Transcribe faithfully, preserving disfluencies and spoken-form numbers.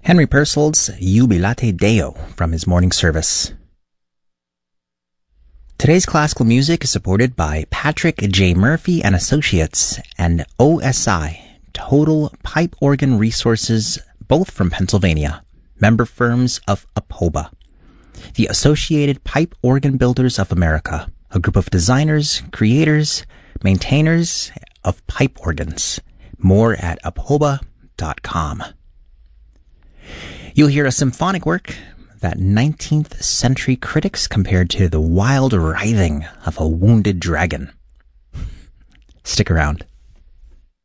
Henry Purcell's Jubilate Deo from his morning service. Today's classical music is supported by Patrick J. Murphy and Associates and O S I, Total Pipe Organ Resources, both from Pennsylvania, member firms of APOBA, the Associated Pipe Organ Builders of America, a group of designers, creators, maintainers of pipe organs. More at apoba dot com. You'll hear a symphonic work that nineteenth century critics compared to the wild writhing of a wounded dragon. Stick around.